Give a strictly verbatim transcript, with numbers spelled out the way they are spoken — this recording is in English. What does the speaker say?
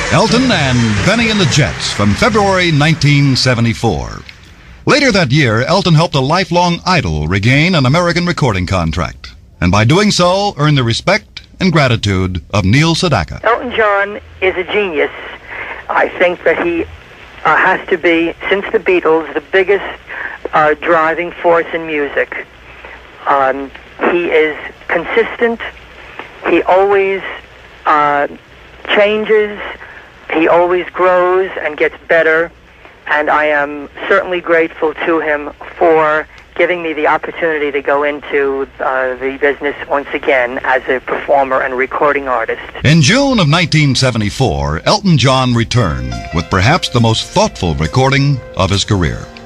Elton and Benny and the Jets from February nineteen seventy-four. Later that year, Elton helped a lifelong idol regain an American recording contract, and by doing so, earn the respect and gratitude of Neil Sedaka. Elton John is a genius. I think that he uh, has to be, since the Beatles, the biggest uh, driving force in music. Um, he is consistent. He always uh, changes. He always grows and gets better. And I am certainly grateful to him for giving me the opportunity to go into uh, the business once again as a performer and recording artist. In June of nineteen seventy-four, Elton John returned with perhaps the most thoughtful recording of his career.